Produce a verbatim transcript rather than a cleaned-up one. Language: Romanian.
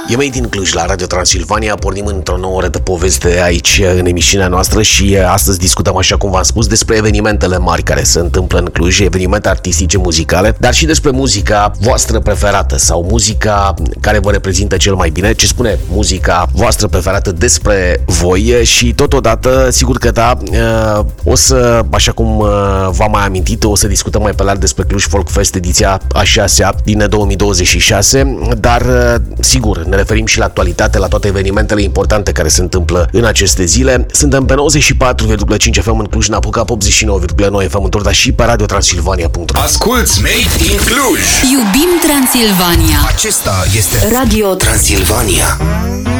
E Made in Cluj la Radio Transilvania, pornim într-o nouă oră de poveste aici în emisiunea noastră și astăzi discutăm, așa cum v-am spus, despre evenimentele mari care se întâmplă în Cluj, evenimente artistice, muzicale, dar și despre muzica voastră preferată sau muzica care vă reprezintă cel mai bine, ce spune muzica voastră preferată despre voi și totodată, sigur că da, o să, așa cum v-am mai amintit, o să discutăm mai pe larg despre Cluj Folk Fest, ediția a șasea din două mii douăzeci și șase, dar sigur, ne referim și la actualitate, la toate evenimentele importante care se întâmplă în aceste zile. Suntem pe nouăzeci și patru virgulă cinci F M în Cluj-Napoca, pe optzeci și nouă virgulă nouă F M în Turda și pe radio transilvania punct ro. Asculți Made in Cluj! Iubim Transilvania! Acesta este Radio Transilvania.